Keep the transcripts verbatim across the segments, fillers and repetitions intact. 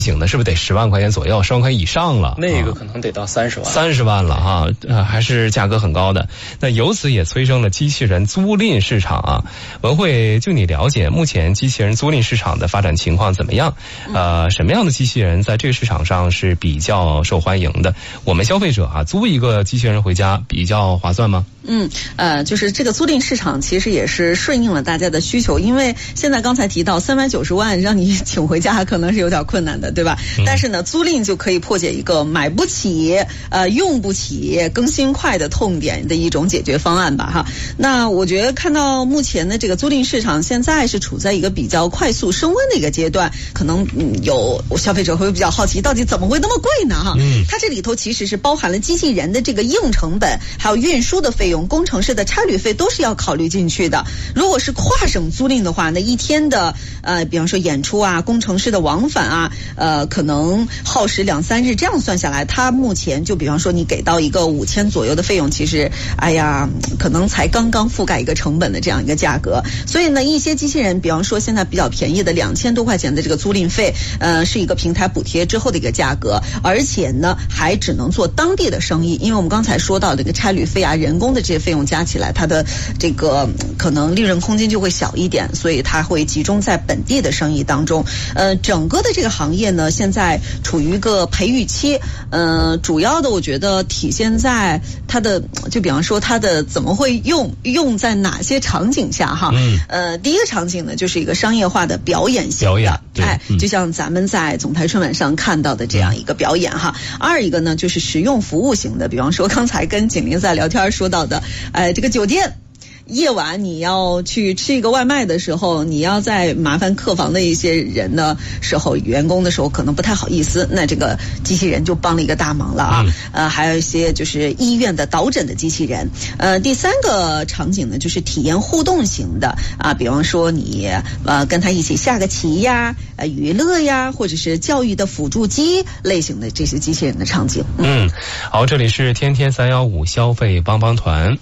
醒的是不是得十万块钱左右，十万块以上了？ 那个可能得到三十万， 三十万了哈，呃，还是价格很高的。那由此也催生了机器人租赁市场啊。文慧，就你了解，目前机器人租赁市场的发展情况怎么样？呃，什么样的机器人在这个市场上是比较受欢迎的？我们消费者啊，租一个机器人回家比较划算吗？ 嗯，呃，就是这个租赁市场其实也是顺应了大家的需求，因为现在刚才提到三百九十万让你请回家可能是有点困难的，对吧？嗯、但是呢，租赁就可以破解一个买不起、呃用不起、更新快的痛点的一种解决方案吧，哈。那我觉得看到目前的这个租赁市场现在是处在一个比较快速升温的一个阶段，可能、嗯、有消费者会比较好奇，到底怎么会那么贵呢？哈，嗯，它这里头其实是包含了机器人的这个硬成本，还有运输的费用。工程师的差旅费都是要考虑进去的。如果是跨省租赁的话，那一天的呃，比方说演出啊、工程师的往返啊，呃，可能耗时两三日，这样算下来，它目前就比方说你给到一个五千左右的费用，其实哎呀，可能才刚刚覆盖一个成本的这样一个价格。所以呢，一些机器人，比方说现在比较便宜的两千多块钱的这个租赁费，呃，是一个平台补贴之后的一个价格，而且呢，还只能做当地的生意，因为我们刚才说到这个差旅费啊、人工的这些费用加起来，它的这个可能利润空间就会小一点，所以它会集中在本地的生意当中。呃，整个的这个行业呢，现在处于一个培育期。呃，主要的我觉得体现在它的，就比方说它的怎么会用用在哪些场景下哈？嗯。呃，第一个场景呢，就是一个商业化的表演型的表演， 哎，就像咱们在总台春晚上看到的这样一个表演哈。嗯、二一个呢，就是实用服务型的，比方说刚才跟景玲在聊天说到的。呃，这个酒店夜晚你要去吃一个外卖的时候，你要在麻烦客房的一些人的时候，员工的时候可能不太好意思，那这个机器人就帮了一个大忙了啊。嗯、呃，还有一些就是医院的导诊的机器人。呃，第三个场景呢，就是体验互动型的啊，比方说你呃跟他一起下个棋呀，呃娱乐呀，或者是教育的辅助机类型的这些机器人的场景。 嗯，好，这里是天天三幺五消费帮帮团。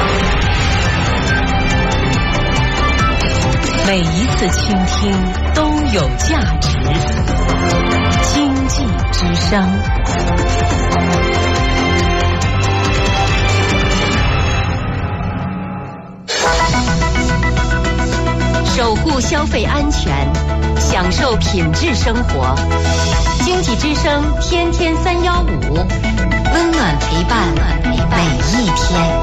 每一次倾听都有价值。经济之声，守护消费安全，享受品质生活。经济之声天天三幺五，温暖陪伴每一天。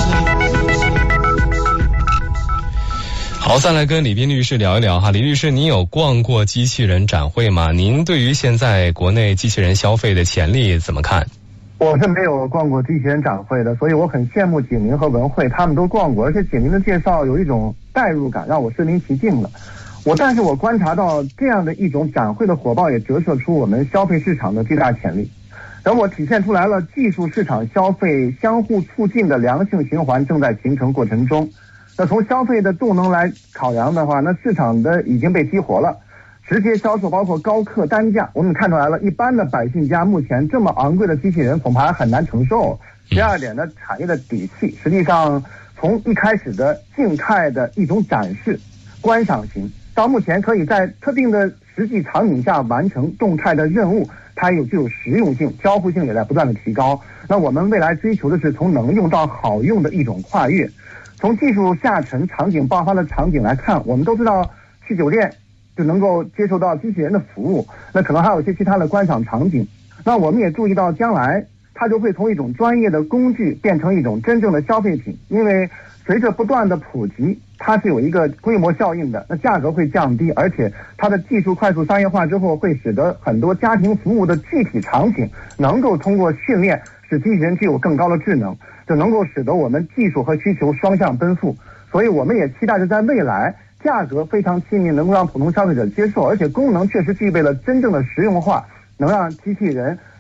好，再来跟李斌律师聊一聊哈。李律师，您有逛过机器人展会吗？您对于现在国内机器人消费的潜力怎么看？ 我是没有逛过机器人展会的，所以我很羡慕景宁和文慧，他们都逛过，而且景宁的介绍有一种代入感，让我身临其境了。我但是我观察到这样的一种展会的火爆，也折射出我们消费市场的巨大潜力。然后我体现出来了技术市场消费相互促进的良性循环正在形成过程中。那从消费的动能来考量的话，那市场的已经被激活了，直接销售包括高客单价，我们看出来了，一般的百姓家目前这么昂贵的机器人恐怕很难承受。第二点呢，产业的底气，实际上从一开始的静态的一种展示观赏型，到目前可以在特定的实际场景下完成动态的任务，它有具有实用性，交互性也在不断的提高。那我们未来追求的是从能用到好用的一种跨越。从技术下沉场景爆发的场景来看，我们都知道去酒店就能够接受到机器人的服务，那可能还有一些其他的观赏场景。那我们也注意到将来它就会从一种专业的工具变成一种真正的消费品，因为随着不断的普及，它是有一个规模效应的，那价格会降低，而且它的技术快速商业化之后，会使得很多家庭服务的具体场景能够通过训练使机器人具有更高的智能，就能够使得我们技术和需求双向奔赴。所以我们也期待着在未来价格非常亲民，能够让普通消费者接受，而且功能确实具备了真正的实用化，能让机器人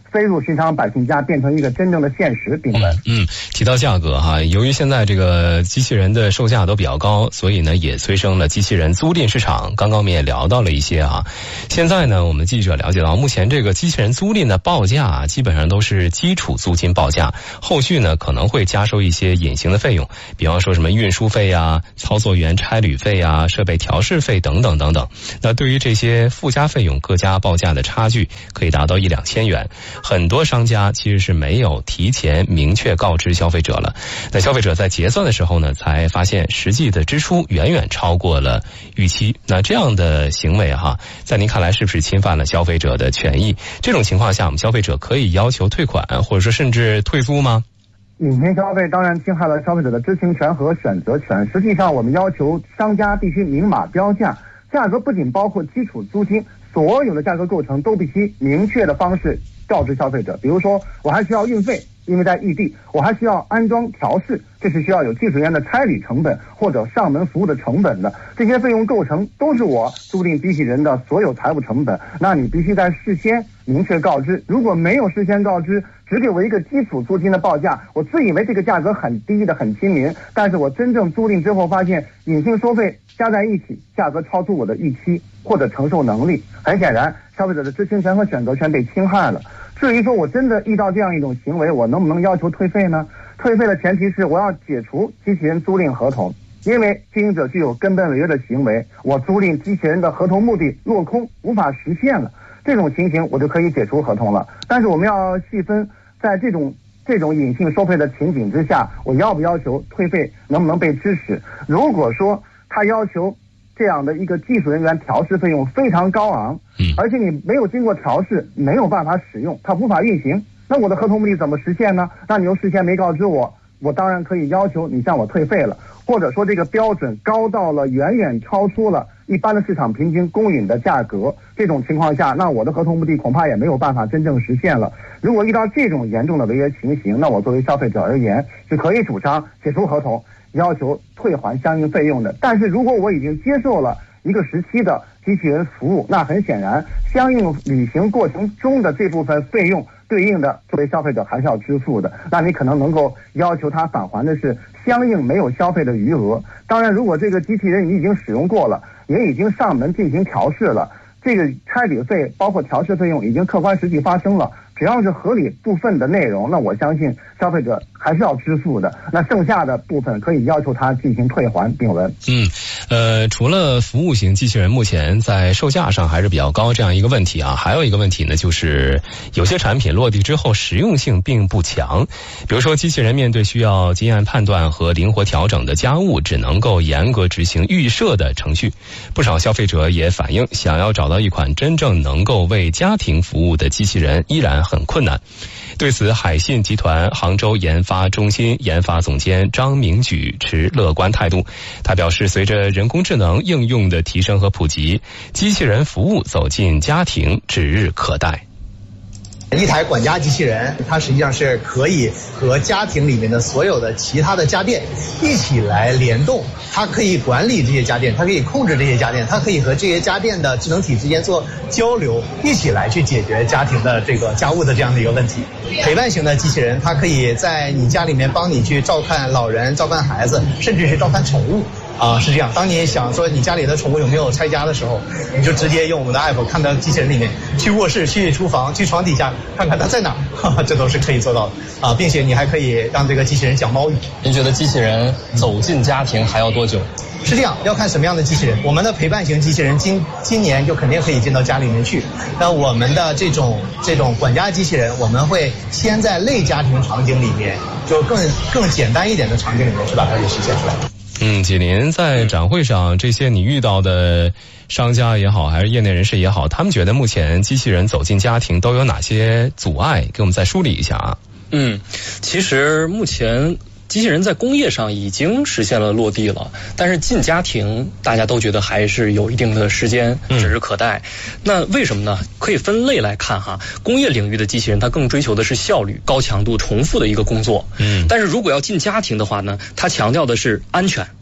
飞入寻常百姓家，变成一个真正的现实。炳文， 嗯，嗯，提到价格哈，由于现在这个机器人的售价都比较高，所以呢也催生了机器人租赁市场。刚刚我们也聊到了一些啊，现在呢我们记者了解到，目前这个机器人租赁的报价啊，基本上都是基础租金报价，后续呢可能会加收一些隐形的费用，比方说什么运输费啊、操作员差旅费啊、设备调试费等等等等。那对于这些附加费用，各家报价的差距可以达到一两千元。很多商家其实是没有提前明确告知消费者了，那消费者在结算的时候呢，才发现实际的支出远远超过了预期。那这样的行为哈，在您看来是不是侵犯了消费者的权益？这种情况下，我们消费者可以要求退款，或者说甚至退租吗？ 隐形消费当然侵害了消费者的知情权和选择权。实际上，我们要求商家必须明码标价，价格不仅包括基础租金，所有的价格构成都必须明确的方式告知消费者。比如说，我还需要运费，因为在异地，我还需要安装调试，这是需要有技术员的差旅成本或者上门服务的成本的。这些费用构成都是我租赁机器人的所有财务成本，那你必须在事先明确告知。如果没有事先告知，只给我一个基础租金的报价，我自以为这个价格很低的很亲民，但是我真正租赁之后发现隐性收费加在一起，价格超出我的预期或者承受能力。很显然，消费者的知情权和选择权被侵害了。至于说我真的遇到这样一种行为，我能不能要求退费呢？退费的前提是我要解除机器人租赁合同，因为经营者具有根本违约的行为，我租赁机器人的合同目的落空，无法实现了。这种情形我就可以解除合同了。但是我们要细分，在这种这种隐性收费的情景之下，我要不要求退费，能不能被支持？如果说他要求这样的一个技术人员调试费用非常高昂，而且你没有经过调试，没有办法使用，它无法运行，那我的合同目的怎么实现呢？那你又事先没告知我，我当然可以要求你向我退费了。或者说这个标准高到了远远超出了一般的市场平均公允的价格，这种情况下，那我的合同目的恐怕也没有办法真正实现了。如果遇到这种严重的违约情形，那我作为消费者而言是可以主张解除合同，要求退还相应费用的。但是如果我已经接受了一个时期的机器人服务，那很显然相应履行过程中的这部分费用对应的作为消费者还是要支付的。那你可能能够要求他返还的是相应没有消费的余额。当然，如果这个机器人你已经使用过了，也已经上门进行调试了，这个差旅费包括调试费用已经客观实际发生了，只要是合理部分的内容，那我相信消费者还是要支付的。那剩下的部分可以要求他进行退还。炳文， 嗯，呃，除了服务型机器人目前在售价上还是比较高这样一个问题啊，还有一个问题呢，就是有些产品落地之后实用性并不强。比如说，机器人面对需要经验判断和灵活调整的家务，只能够严格执行预设的程序。不少消费者也反映，想要找到一款真正能够为家庭服务的机器人，依然很困难。对此，海信集团杭州研发中心研发总监张明举持乐观态度。他表示，随着人工智能应用的提升和普及，机器人服务走进家庭指日可待。 一台管家机器人，它实际上是可以和家庭里面的所有的其他的家电一起来联动，它可以管理这些家电，它可以控制这些家电，它可以和这些家电的智能体之间做交流，一起来去解决家庭的这个家务的这样的一个问题。陪伴型的机器人，它可以在你家里面帮你去照看老人、照看孩子，甚至是照看宠物。啊，是这样。当你想说你家里的宠物有没有拆家的时候，你就直接用我们的 app 看到机器人里面，去卧室、去厨房、去床底下看看它在哪儿，这都是可以做到的啊，并且你还可以让这个机器人讲猫语。 您觉得机器人走进家庭还要多久？ 是这样，要看什么样的机器人。我们的陪伴型机器人今今年就肯定可以进到家里面去。那我们的这种这种管家机器人，我们会先在类家庭场景里面，就更更简单一点的场景里面去把它给实现出来。 嗯，纪林，在展会上，这些你遇到的商家也好，还是业内人士也好，他们觉得目前机器人走进家庭都有哪些阻碍？给我们再梳理一下啊。 嗯，其实目前机器人在工业上已经实现了落地了，但是进家庭大家都觉得还是有一定的时间指日可待。嗯、那为什么呢？可以分类来看哈，工业领域的机器人它更追求的是效率、高强度、重复的一个工作。嗯，但是如果要进家庭的话呢，它强调的是安全。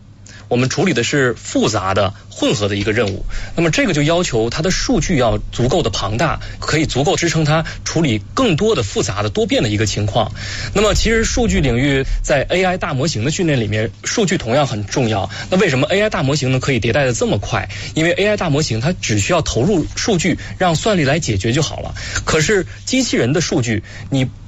我们处理的是复杂的混合的一个任务，那么这个就要求它的数据要足够的庞大，可以足够支撑它处理更多的复杂的多变的一个情况。那么其实数据领域在 A I 大模型的训练里面，数据同样很重要。那为什么 A I 大模型呢可以迭代的这么快？因为 A I 大模型它只需要投入数据，让算力来解决就好了。可是机器人的数据你